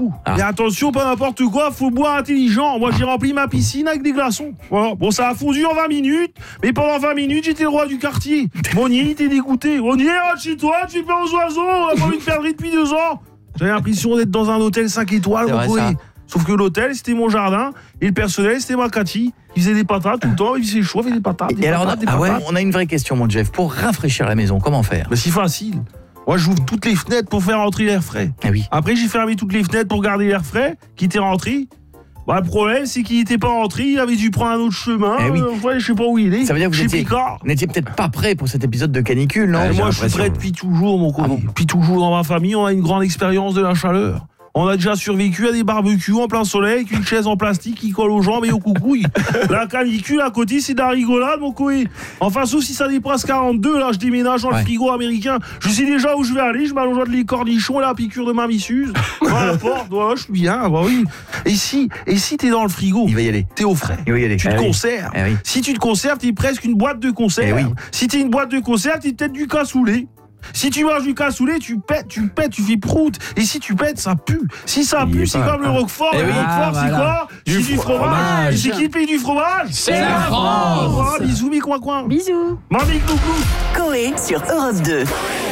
coup. Mais attention, pas n'importe quoi, faut boire intelligent. Moi, j'ai rempli ma piscine avec des glaçons. Voilà. Bon, ça a fondu en 20 minutes, mais pendant 20 minutes, j'étais le roi du quartier. Monnier, il était dégoûté. Monnier, rentre chez toi, tu fais aux oiseaux, on a pas envie de perdre depuis 2 ans. J'avais l'impression d'être dans un hôtel 5 étoiles, C'est vrai, ça. Sauf que l'hôtel, c'était mon jardin, et le personnel, c'était ma Cathy. Il faisait des patates tout le temps, il faisait chaud, il faisait des patates. Et alors, on a une vraie question, mon Jeff. Pour rafraîchir la maison, comment faire? Mais c'est facile. Moi, j'ouvre toutes les fenêtres pour faire rentrer l'air frais. Ah oui. Après, j'ai fermé toutes les fenêtres pour garder l'air frais qui était rentré. Bah, le problème, c'est qu'il n'était pas rentré, il avait dû prendre un autre chemin. Oui. Ouais, je sais pas où il est. Ça veut dire que vous n'étiez peut-être pas prêt pour cet épisode de canicule, non? Moi, je suis prêt depuis toujours, mon copain. Depuis toujours, dans ma famille, on a une grande expérience de la chaleur. On a déjà survécu à des barbecues en plein soleil avec une chaise en plastique qui colle aux jambes et aux coucouilles. La canicule à côté, c'est de la rigolade, mon coé. Enfin, sauf si ça dépasse 42, là, je déménage dans le frigo américain. Je sais déjà où je vais aller, je m'allonge les cornichons et la piqûre de ma missueuse. Voilà la porte, voilà, je suis bien, bah oui. Et si t'es dans le frigo, il va y aller. T'es au frais. Il va y aller. Tu te conserves. Oui. Si tu te conserves, t'es presque une boîte de conserve. Oui. Si t'es une boîte de conserve, t'es peut-être du cassoulet. Si tu manges du cassoulet, tu pètes, tu fais prout. Et si tu pètes, ça pue. Si ça pue, c'est comme le Roquefort. Le Roquefort, c'est quoi? C'est du fromage. C'est qui le pays du fromage? C'est la France. Bisous, mes coin-coin. Bisous. Mamie, coucou. Coé sur Europe 2.